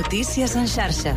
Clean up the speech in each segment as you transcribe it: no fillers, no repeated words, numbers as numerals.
Notícies en xarxa.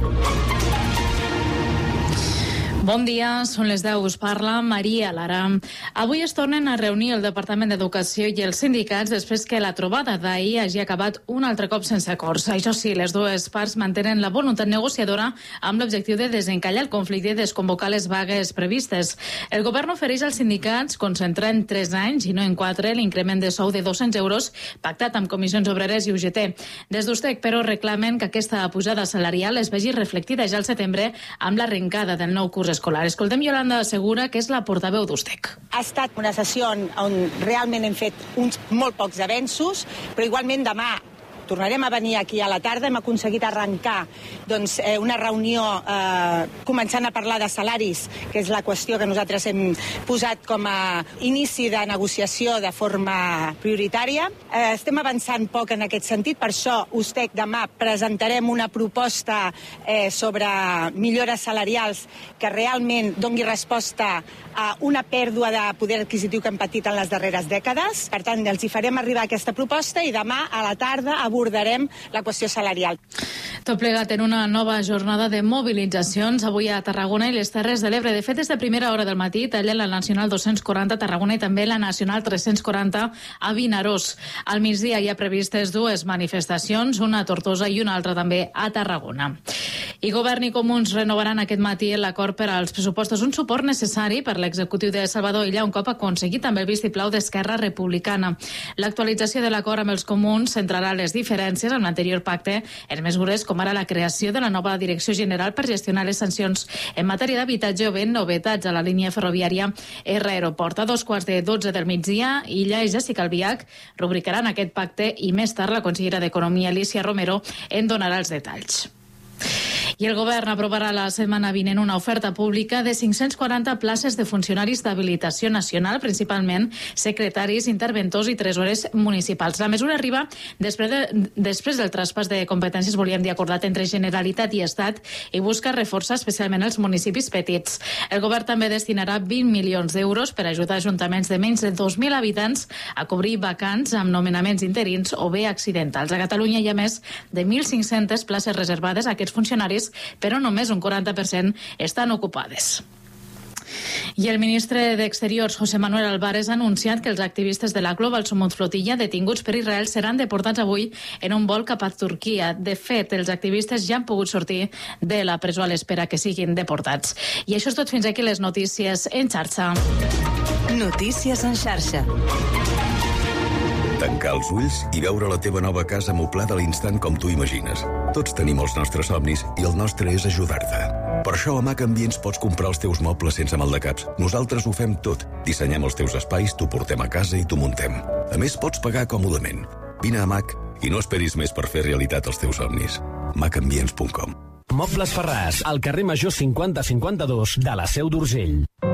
Bon dia, són les 10, us parla Maria Lara. Avui es tornen a reunir el Departament d'Educació i els sindicats després que la trobada d'ahir hagi acabat un altre cop sense acords. Això sí, les dues parts mantenen la voluntat negociadora amb l'objectiu de desencallar el conflicte i desconvocar les vagues previstes. El govern ofereix als sindicats concentrar en 3 anys i no en 4 l'increment de sou de 200 euros pactat amb comissions obreres i UGT. Des d'USTEC, però, reclamen que aquesta pujada salarial es vegi reflectida ja al setembre amb l'arrencada del nou curs escolar. Escoltem Yolanda Segura, que és la portaveu d'USTEC. Ha estat una sessió on realment hem fet uns molt pocs avenços, però igualment demà tornarem a venir aquí a la tarda. Hem aconseguit arrencar una reunió començant a parlar de salaris, que és la qüestió que nosaltres hem posat com a inici de negociació de forma prioritària. Estem avançant poc en aquest sentit, per això USTEC demà presentarem una proposta sobre millores salarials que realment doni resposta a una pèrdua de poder adquisitiu que hem patit en les darreres dècades. Per tant, els hi farem arribar aquesta proposta i demà a la tarda abordarem la qüestió salarial. Tot plegat en una nova jornada de mobilitzacions avui a Tarragona i les Terres de l'Ebre. De fet, des de primera hora del matí tallen la Nacional 240 a Tarragona i també la Nacional 340 a Vinaròs. Al migdia hi ha previstes 2 manifestacions, una a Tortosa i una altra també a Tarragona. I Govern i Comuns renovaran aquest matí l'acord per als pressupostos, un suport necessari per l'executiu de Salvador Illa un cop aconseguit també el vistiplau d'Esquerra Republicana. L'actualització de l'acord amb els comuns centrarà les diferències amb l'anterior pacte en mesures com ara la creació de la nova Direcció General per gestionar les sancions en matèria d'habitatge o bé novetats a la línia ferroviària R-Aeroport. A 12:15 del migdia, Illa i Jessica Albiach rubricaran aquest pacte i més tard la consellera d'Economia, Alicia Romero, en donarà els detalls. I el govern aprovarà la setmana vinent una oferta pública de 540 places de funcionaris d'habilitació nacional, principalment secretaris, interventors i tresorers municipals. La mesura arriba després del traspàs de competències, volíem dir, acordat entre Generalitat i Estat i busca reforçar especialment els municipis petits. El govern també destinarà 20 milions d'euros per ajudar ajuntaments de menys de 2.000 habitants a cobrir vacants amb nomenaments interins o bé accidentals. A Catalunya hi ha més de 1.500 places reservades a aquests funcionaris, però només un 40% estan ocupades. I el ministre d'Exteriors, José Manuel Álvarez, ha anunciat que els activistes de la Global Summit Flotilla detinguts per Israel seran deportats avui en un vol cap a Turquia. De fet, els activistes ja han pogut sortir de la presó a l'espera que siguin deportats. I això és tot, fins aquí les notícies en xarxa. Notícies en xarxa. Tancar els ulls i veure la teva nova casa moblada a l'instant com tu imagines. Tots tenim els nostres somnis i el nostre és ajudar-te. Per això a Mac Ambients pots comprar els teus mobles sense maldecaps. Nosaltres ho fem tot. Dissenyem els teus espais, t'ho portem a casa i t'ho muntem. A més, pots pagar còmodament. Vine a Mac i no esperis més per fer realitat els teus somnis. macambients.com. Mobles Ferràs, al carrer Major 5052 de la Seu d'Urgell.